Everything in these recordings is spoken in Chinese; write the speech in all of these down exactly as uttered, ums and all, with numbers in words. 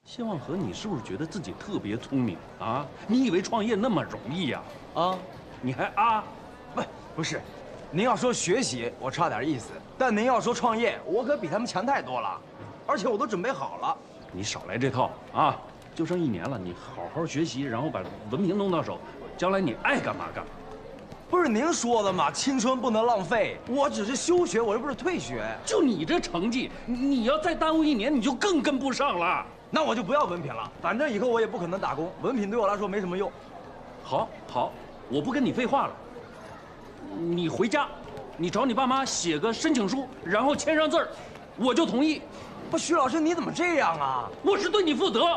谢望和，你是不是觉得自己特别聪明啊？你以为创业那么容易呀？啊，你还啊？ 不，不是，您要说学习，我差点意思；但您要说创业，我可比他们强太多了，而且我都准备好了。 你少来这套啊！就剩一年了，你好好学习，然后把文凭弄到手，将来你爱干嘛干嘛。 不是您说的吗？青春不能浪费。我只是休学，我又不是退学。 就你这成绩，你要再耽误一年，你就更跟不上了。 那我就不要文凭了，反正以后我也不可能打工，文凭对我来说没什么用。 好，好，我不跟你废话了。你回家，你找你爸妈写个申请书，然后签上字儿，我就同意。 不，徐老师你怎么这样啊？ 我是对你负责。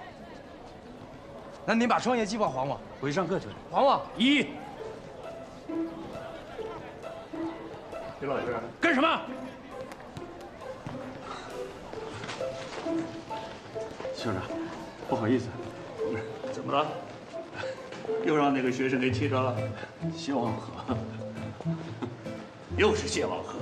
那您把创业计划还我， 回去上课去了。 还我一。 徐老师， 干什么？校长，不好意思， 怎么了？又让那个学生给气着了？ 谢望和， 又是谢望和，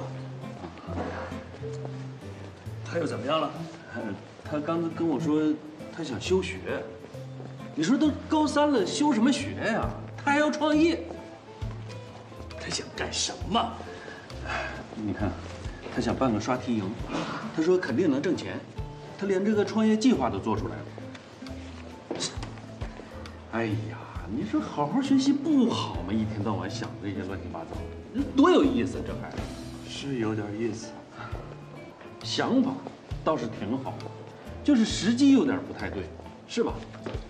他又怎么样了？ 他刚才跟我说，他想休学。你说都高三了，休什么学呀？他还要创业。 他想干什么？ 你看，他想办个刷题营，他说肯定能挣钱，他连这个创业计划都做出来了。哎呀，你说好好学习不好吗？一天到晚想这些乱七八糟的，多有意思！这孩子是有点意思， 想法倒是挺好，就是时机有点不太对，是吧？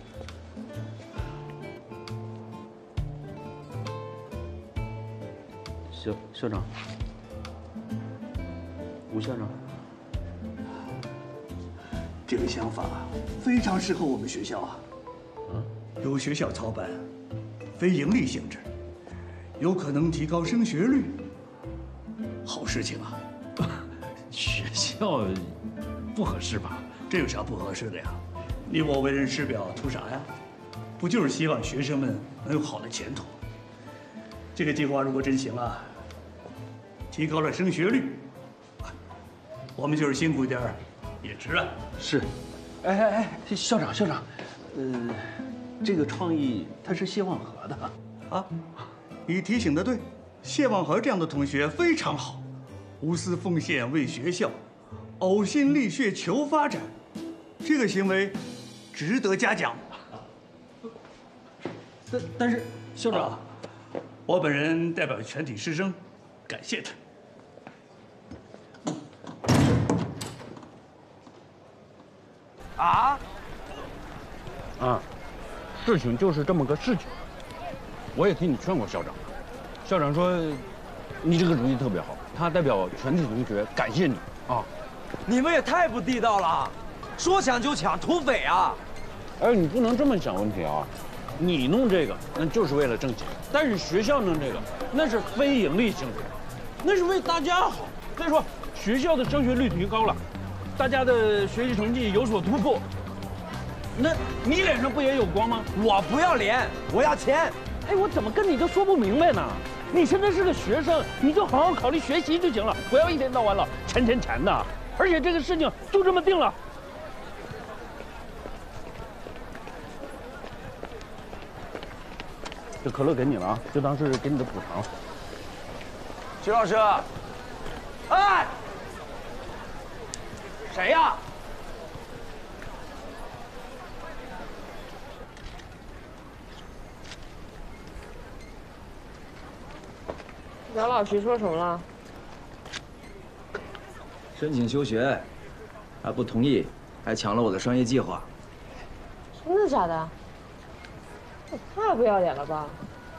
校校长，吴校长， 这个想法非常适合我们学校啊。由学校操办，非盈利性质，有可能提高升学率，好事情啊。 学校不合适吧？ 这有啥不合适的呀？你我为人师表，图啥呀？不就是希望学生们能有好的前途？这个计划如果真行了，提高了升学率，我们就是辛苦一点也值啊。 是，哎哎哎，校长校长，呃，这个创意它是谢望和的啊。你提醒的对，谢望和这样的同学非常好，无私奉献为学校，呕心沥血求发展，这个行为值得嘉奖。 但但是校长， 啊，我本人代表全体师生感谢他。 啊啊，事情就是这么个事情。我也替你劝过校长，校长说你这个主意特别好，他代表全体同学感谢你啊。 你们也太不地道了，说抢就抢，土匪啊！ 哎，你不能这么想问题啊！你弄这个那就是为了挣钱，但是学校弄这个那是非盈利性质，那是为大家好。再说学校的升学率提高了，大家的学习成绩有所突破，那你脸上不也有光吗？ 我不要脸，我要钱。 哎，我怎么跟你都说不明白呢？你现在是个学生，你就好好考虑学习就行了，不要一天到晚老钱钱钱的。而且这个事情就这么定了。这可乐给你了啊，就当是给你的补偿。 徐老师，哎，谁呀？ 姚老师说什么了？ 申请休学，还不同意，还抢了我的商业计划。 真的假的？也太不要脸了吧！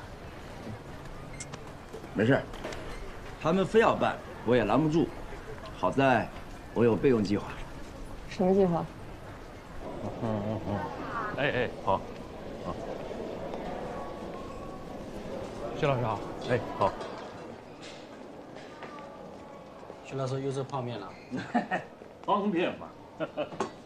没事，他们非要办，我也拦不住。好在，我有备用计划。 什么计划？ 嗯嗯嗯，哎哎，好，好。徐老师好。哎，好。 徐老师又吃泡面了。 方便嘛。